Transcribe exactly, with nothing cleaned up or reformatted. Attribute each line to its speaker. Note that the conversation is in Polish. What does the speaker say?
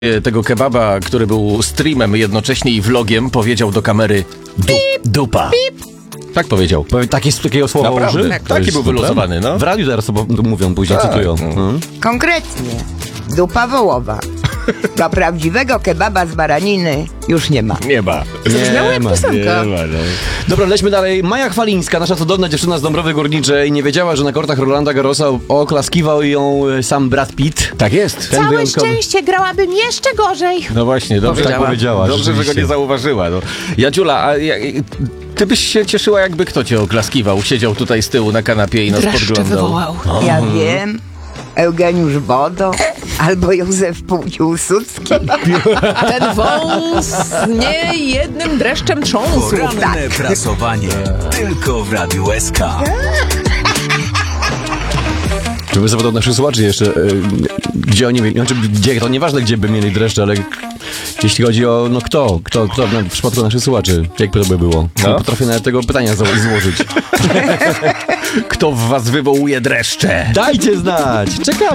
Speaker 1: tego kebaba, który był streamem jednocześnie i vlogiem, powiedział do kamery du dupa. Pip. Tak powiedział.
Speaker 2: Takie, takiego słowa
Speaker 1: Naprawdę?
Speaker 2: użył?
Speaker 1: Tak, taki był wylosowany, no.
Speaker 2: W radiu teraz to mówią, później
Speaker 1: tak.
Speaker 2: cytują. Hmm?
Speaker 3: Konkretnie, dupa wołowa. Do prawdziwego kebaba z baraniny już nie ma.
Speaker 1: Nie ma.
Speaker 2: Nie ma,
Speaker 1: nie ma, no.
Speaker 2: Dobra, lećmy dalej. Maja Chwalińska, nasza cudowna dziewczyna z Dąbrowy Górniczej, nie wiedziała, że na kortach Rolanda Garrosa oklaskiwał ją sam Brad Pitt.
Speaker 1: Tak jest.
Speaker 2: Ten
Speaker 4: Całe
Speaker 2: wyjątkowy...
Speaker 4: szczęście, grałabym jeszcze gorzej.
Speaker 1: No właśnie, dobrze
Speaker 2: Tak powiedziała,
Speaker 1: Dobrze, że go
Speaker 2: rzeczywiście.
Speaker 1: nie zauważyła. No. Jadziula, a ja, ty byś się cieszyła, jakby kto cię oklaskiwał? Siedział tutaj z tyłu na kanapie i nas
Speaker 4: Dreszcze
Speaker 1: podglądał.
Speaker 4: wywołał.
Speaker 3: Ja wiem. Eugeniusz Bodo albo Józef Piłsudski.
Speaker 4: Ten wąs nie jednym dreszczem trząsł.
Speaker 5: Poranne prasowanie tylko w Radiu S K.
Speaker 2: Żeby zawodować naszych słuchaczy jeszcze, e, gdzie oni mieli, znaczy gdzie, to nieważne gdzie by mieli dreszcze, ale jeśli chodzi o, no kto, kto, kto w przypadku naszych słuchaczy, jakby to by było.
Speaker 1: No.
Speaker 2: Nie potrafię nawet tego pytania zło- złożyć.
Speaker 1: Kto w was wywołuje dreszcze?
Speaker 2: Dajcie znać, czekam.